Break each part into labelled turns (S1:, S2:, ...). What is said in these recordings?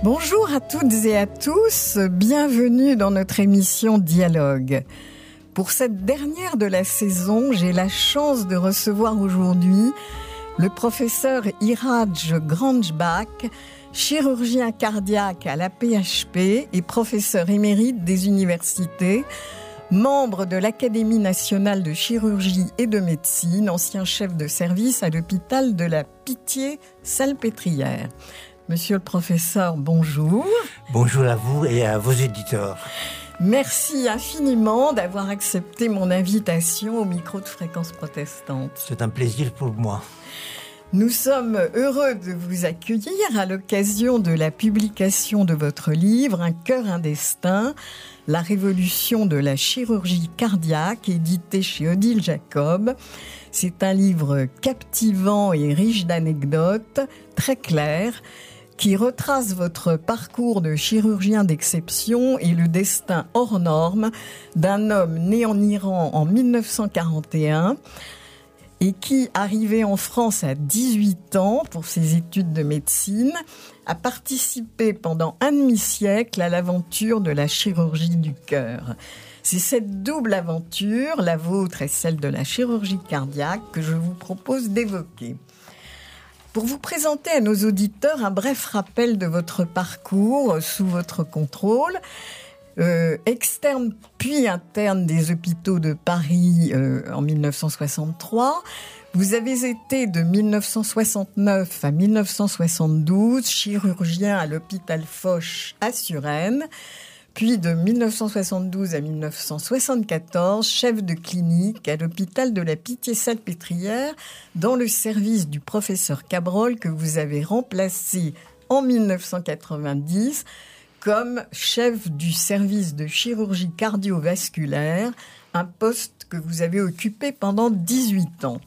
S1: Bonjour à toutes et à tous, bienvenue dans notre émission Dialogue. Pour cette dernière de la saison, j'ai la chance de recevoir aujourd'hui le professeur Iradj Granjbak, chirurgien cardiaque à la PHP et professeur émérite des universités, membre de l'Académie nationale de chirurgie et de médecine, ancien chef de service à l'hôpital de la Pitié-Salpêtrière. Monsieur le professeur, bonjour.
S2: Bonjour à vous et à vos éditeurs.
S1: Merci infiniment d'avoir accepté mon invitation au micro de Fréquence Protestante.
S2: C'est un plaisir pour moi.
S1: Nous sommes heureux de vous accueillir à l'occasion de la publication de votre livre « Un cœur, un destin », la révolution de la chirurgie cardiaque, édité chez Odile Jacob. C'est un livre captivant et riche d'anecdotes, très clair, qui retrace votre parcours de chirurgien d'exception et le destin hors norme d'un homme né en Iran en 1941 et qui, arrivé en France à 18 ans pour ses études de médecine, a participé pendant un demi-siècle à l'aventure de la chirurgie du cœur. C'est cette double aventure, la vôtre et celle de la chirurgie cardiaque, que je vous propose d'évoquer. Pour vous présenter à nos auditeurs un bref rappel de votre parcours sous votre contrôle, externe puis interne des hôpitaux de Paris en 1963, vous avez été de 1969 à 1972 chirurgien à l'hôpital Foch à Suresnes, puis de 1972 à 1974, chef de clinique à l'hôpital de la Pitié-Salpêtrière, dans le service du professeur Cabrol que vous avez remplacé en 1990 comme chef du service de chirurgie cardiovasculaire, un poste que vous avez occupé pendant 18 ans.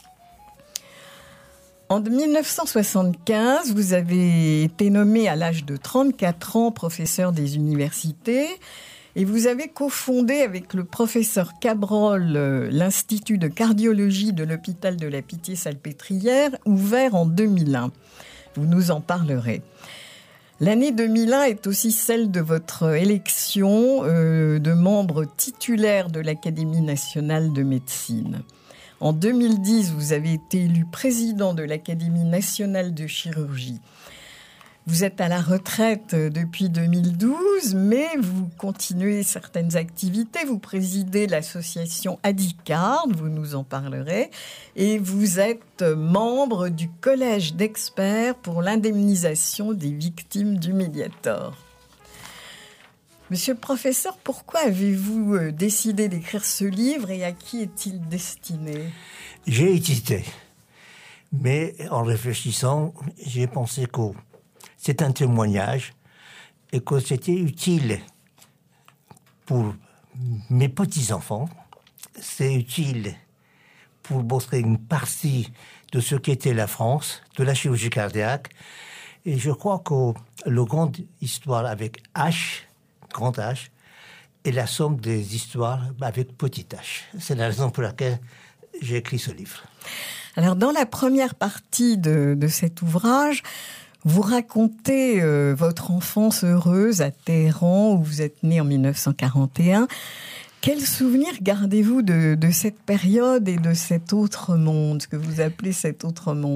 S1: En 1975, vous avez été nommé à l'âge de 34 ans professeur des universités et vous avez cofondé avec le professeur Cabrol l'Institut de cardiologie de l'hôpital de la Pitié-Salpêtrière, ouvert en 2001. Vous nous en parlerez. L'année 2001 est aussi celle de votre élection de membre titulaire de l'Académie nationale de médecine. En 2010, vous avez été élu président de l'Académie nationale de chirurgie. Vous êtes à la retraite depuis 2012, mais vous continuez certaines activités. Vous présidez l'association Adicard, vous nous en parlerez, et vous êtes membre du collège d'experts pour l'indemnisation des victimes du Mediator. Monsieur le professeur, pourquoi avez-vous décidé d'écrire ce livre et à qui est-il destiné ?
S2: J'ai hésité, mais en réfléchissant, j'ai pensé que c'est un témoignage et que c'était utile pour mes petits-enfants. C'est utile pour montrer une partie de ce qu'était la France, de la chirurgie cardiaque. Et je crois que la grande histoire avec H, grand H, est la somme des histoires avec petit H. C'est la raison pour laquelle j'ai écrit ce livre.
S1: Alors, dans la première partie de cet ouvrage, vous racontez votre enfance heureuse à Téhéran, où vous êtes né en 1941. Quels souvenirs gardez-vous de cette période et de cet autre monde, ce que vous appelez cet autre monde ?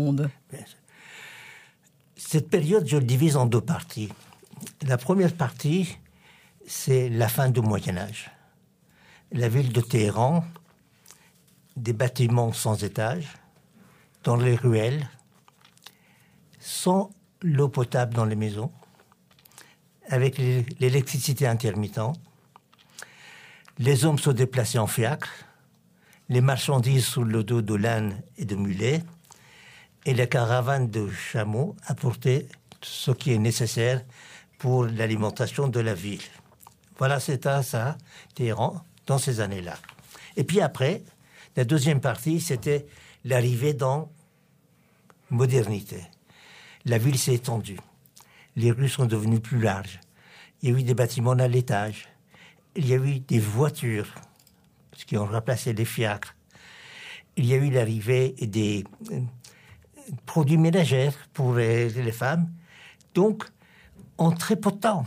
S2: Cette période, je le divise en deux parties. La première partie, c'est la fin du Moyen-Âge. La ville de Téhéran, des bâtiments sans étage, dans les ruelles, sans l'eau potable dans les maisons, avec l'électricité intermittente. Les hommes se déplaçaient en fiacre, les marchandises sous le dos de l'âne et de mulets, et les caravanes de chameaux apportaient ce qui est nécessaire pour l'alimentation de la ville. Voilà, c'était ça, Téhéran, dans ces années-là. Et puis après, la deuxième partie, c'était l'arrivée dans modernité. La ville s'est étendue. Les rues sont devenues plus larges. Il y a eu des bâtiments à l'étage. Il y a eu des voitures, ce qui ont remplacé les fiacres. Il y a eu l'arrivée des produits ménagers pour les femmes. Donc, en très peu de temps.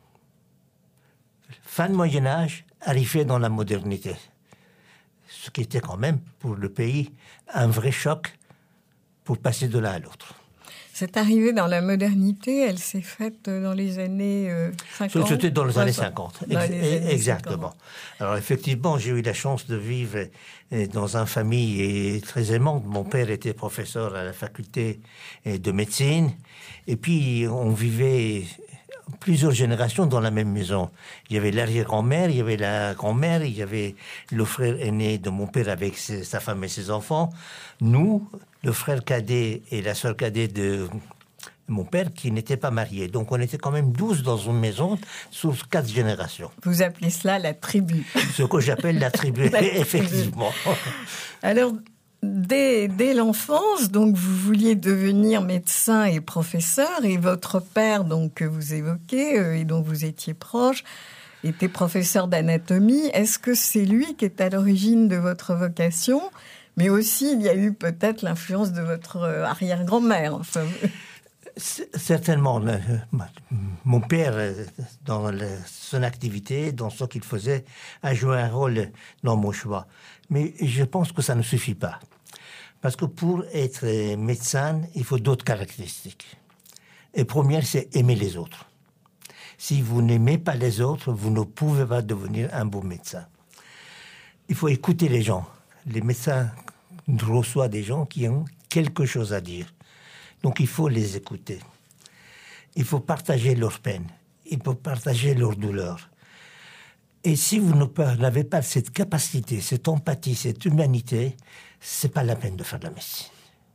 S2: Fin de Moyen-Âge, arrivé dans la modernité. Ce qui était quand même, pour le pays, un vrai choc pour passer de l'un à l'autre.
S1: Cette arrivée dans la modernité, elle s'est faite dans les années 50.
S2: C'était dans les années 50, exactement.
S1: 50.
S2: Alors effectivement, j'ai eu la chance de vivre dans une famille très aimante. Mon père était professeur à la faculté de médecine. Et puis, on vivait plusieurs générations dans la même maison. Il y avait l'arrière-grand-mère, il y avait la grand-mère, il y avait le frère aîné de mon père avec sa femme et ses enfants. Nous, le frère cadet et la sœur cadet de mon père qui n'étaient pas mariés. Donc on était quand même 12 dans une maison sur 4 générations.
S1: Vous appelez cela la tribu.
S2: Ce que j'appelle la tribu, effectivement.
S1: Alors, dès l'enfance, donc vous vouliez devenir médecin et professeur, et votre père, donc que vous évoquez et dont vous étiez proche, était professeur d'anatomie. Est-ce que c'est lui qui est à l'origine de votre vocation ? Mais aussi, il y a eu peut-être l'influence de votre arrière-grand-mère. Enfin.
S2: Certainement. Mon père, dans son activité, dans ce qu'il faisait, a joué un rôle dans mon choix. Mais je pense que ça ne suffit pas. Parce que pour être médecin, il faut d'autres caractéristiques. Et première, c'est aimer les autres. Si vous n'aimez pas les autres, vous ne pouvez pas devenir un bon médecin. Il faut écouter les gens. Les médecins reçoivent des gens qui ont quelque chose à dire. Donc il faut les écouter. Il faut partager leurs peines. Il faut partager leurs douleurs. Et si vous n'avez pas cette capacité, cette empathie, cette humanité, c'est pas la peine de faire de la médecine.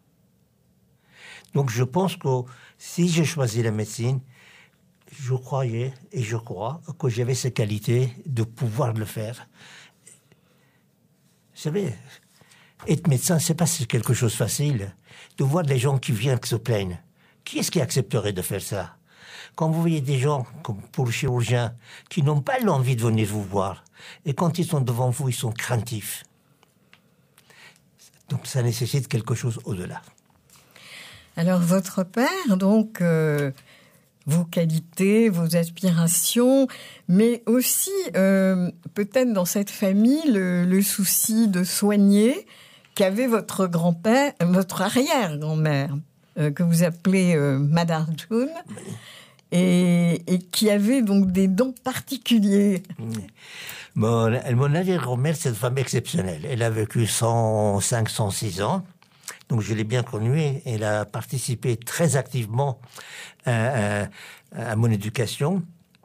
S2: Donc je pense que si j'ai choisi la médecine, je croyais et je crois que j'avais ces qualités de pouvoir le faire. Vous savez, être médecin, c'est pas quelque chose de facile. De voir les gens qui viennent se plaignent. Qui est-ce qui accepterait de faire ça? Quand vous voyez des gens, comme pour le chirurgien, qui n'ont pas l'envie de venir vous voir, et quand ils sont devant vous, ils sont craintifs. Donc ça nécessite quelque chose au-delà.
S1: Alors votre père, donc, vos qualités, vos aspirations, mais aussi peut-être dans cette famille le souci de soigner qu'avait votre grand-père, votre arrière-grand-mère, que vous appelez Madarjoun, et qui avait donc des dons particuliers.
S2: Mon arrière-grand-mère, c'est une femme exceptionnelle. Elle a vécu 105, 106 ans. Donc je l'ai bien connue. Elle a participé très activement à mon éducation.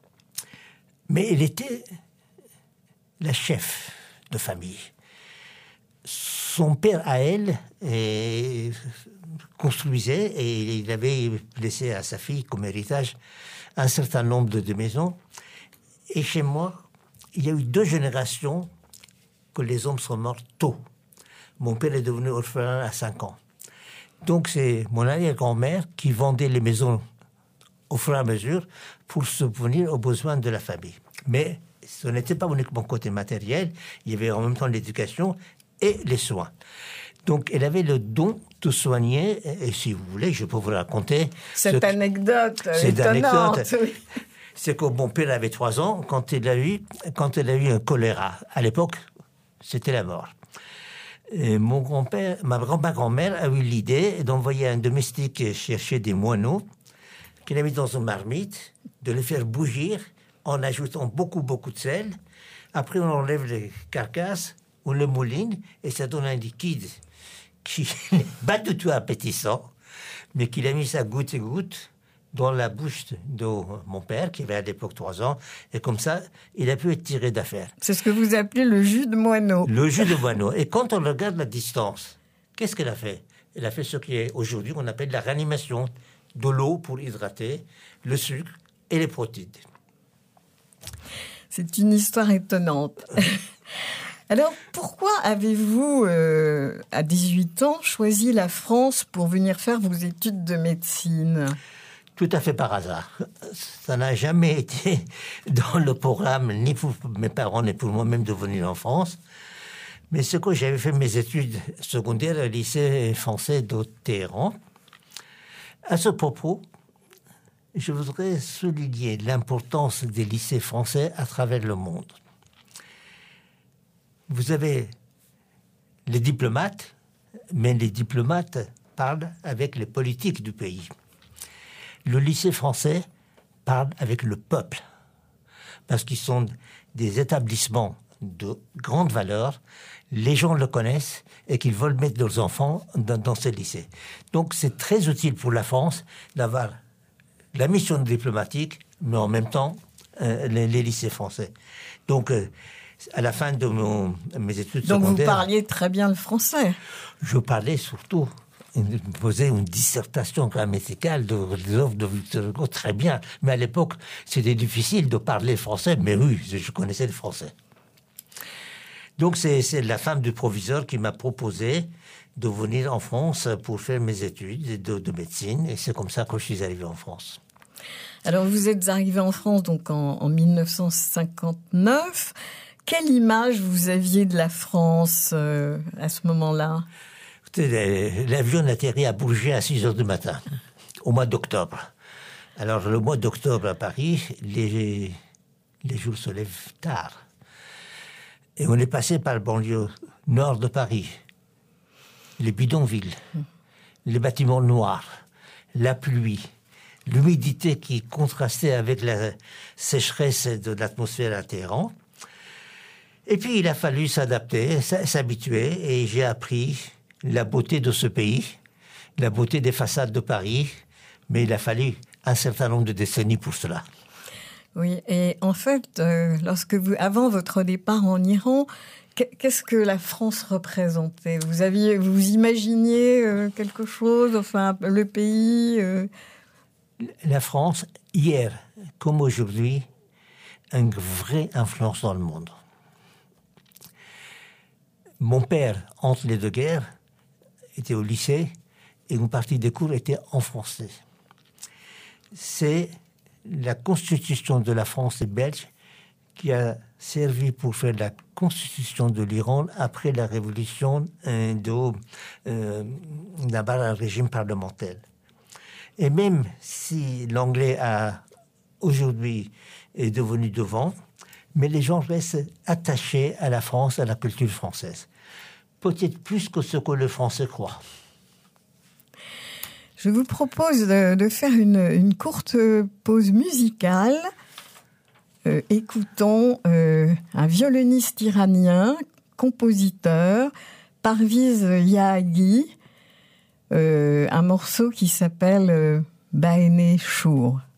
S2: Mais elle était la chef de famille. Son père, à elle, construisait et il avait laissé à sa fille comme héritage un certain nombre de maisons. Et chez moi, il y a eu 2 générations que les hommes sont morts tôt. Mon père est devenu orphelin à 5 ans. Donc c'est mon arrière-grand-mère qui vendait les maisons au fur et à mesure pour subvenir aux besoins de la famille. Mais ce n'était pas uniquement côté matériel, il y avait en même temps l'éducation et les soins. Donc elle avait le don de soigner, et si vous voulez, je peux vous raconter...
S1: Cette anecdote étonnante.
S2: C'est que mon père avait 3 ans quand il a eu un choléra. À l'époque, c'était la mort. Et ma grand-mère a eu l'idée d'envoyer un domestique chercher des moineaux qu'il a mis dans une marmite, de les faire bouillir en ajoutant beaucoup de sel. Après, on enlève les carcasses, on le mouline et ça donne un liquide qui n'est pas du tout appétissant, mais qu'il a mis ça goutte et goutte dans la bouche de mon père, qui avait à l'époque 3 ans, et comme ça, il a pu être tiré d'affaire.
S1: C'est ce que vous appelez le jus de moineau.
S2: Le jus de moineau. Et quand on regarde la distance, qu'est-ce qu'elle a fait? Elle a fait ce qui est aujourd'hui, on appelle la réanimation, de l'eau pour hydrater, le sucre et les protéines.
S1: C'est une histoire étonnante. Alors, pourquoi avez-vous, à 18 ans, choisi la France pour venir faire vos études de médecine ?
S2: Tout à fait par hasard. Ça n'a jamais été dans le programme, ni pour mes parents, ni pour moi-même, de venir en France. Mais c'est que j'avais fait mes études secondaires au lycée français de Téhéran. À ce propos, je voudrais souligner l'importance des lycées français à travers le monde. Vous avez les diplomates, mais les diplomates parlent avec les politiques du pays. Le lycée français parle avec le peuple, parce qu'ils sont des établissements de grande valeur, les gens le connaissent et qu'ils veulent mettre leurs enfants dans ces lycées. Donc c'est très utile pour la France d'avoir la mission diplomatique, mais en même temps les lycées français. Donc à la fin de mes études secondaires...
S1: Donc vous parliez très bien le français.
S2: Je parlais surtout... posait une dissertation grammaticale de l'œuvre de Victor Hugo, très bien. Mais à l'époque, c'était difficile de parler français, mais oui, je connaissais le français. Donc c'est la femme du proviseur qui m'a proposé de venir en France pour faire mes études de médecine, et c'est comme ça que je suis arrivé en France.
S1: Alors vous êtes arrivé en France donc en 1959. Quelle image vous aviez de la France à ce moment-là ?
S2: L'avion atterrit à Bourget à 6 heures du matin, au mois d'octobre. Alors, le mois d'octobre à Paris, les jours se lèvent tard. Et on est passé par le banlieue nord de Paris, les bidonvilles, les bâtiments noirs, la pluie, l'humidité qui contrastait avec la sécheresse de l'atmosphère à Téhéran. Et puis, il a fallu s'adapter, s'habituer, et j'ai appris la beauté de ce pays, la beauté des façades de Paris, mais il a fallu un certain nombre de décennies pour cela.
S1: Oui, et en fait, avant votre départ en Iran, qu'est-ce que la France représentait ? Vous imaginiez quelque chose, enfin, le pays
S2: La France, hier comme aujourd'hui, a une vraie influence dans le monde. Mon père, entre les deux guerres, était au lycée et une partie des cours était en français. C'est la constitution de la France et belge qui a servi pour faire la constitution de l'Iran après la révolution d'avoir un régime parlementaire. Et même si l'anglais aujourd'hui est devenu devant, mais les gens restent attachés à la France, à la culture française. Peut-être plus que ce que le français croit.
S1: Je vous propose de faire une courte pause musicale. Écoutons un violoniste iranien, compositeur, Parviz Yahagi, un morceau qui s'appelle Bahéné Chour.